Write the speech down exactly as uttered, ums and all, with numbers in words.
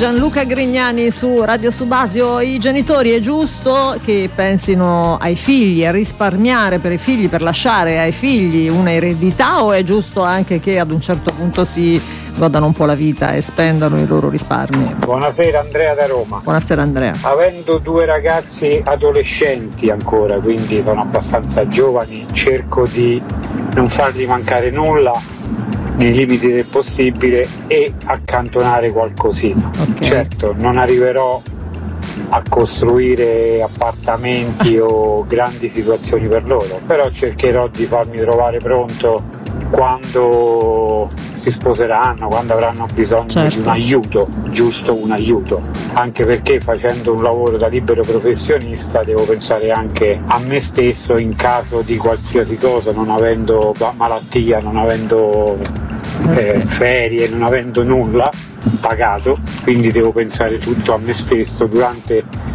Gianluca Grignani su Radio Subasio. I genitori, è giusto che pensino ai figli, a risparmiare per i figli, per lasciare ai figli una eredità, o è giusto anche che ad un certo punto si godano un po' la vita e spendano i loro risparmi? Buonasera, Andrea da Roma. Buonasera Andrea. Avendo due ragazzi adolescenti ancora, quindi sono abbastanza giovani, cerco di non fargli mancare nulla nei limiti del possibile e accantonare qualcosina. Okay. Certo, non arriverò a costruire appartamenti o grandi situazioni per loro, però cercherò di farmi trovare pronto quando si sposeranno, quando avranno bisogno certo. di un aiuto, giusto un aiuto, anche perché facendo un lavoro da libero professionista devo pensare anche a me stesso in caso di qualsiasi cosa, non avendo malattia, non avendo eh, ferie, non avendo nulla pagato, quindi devo pensare tutto a me stesso durante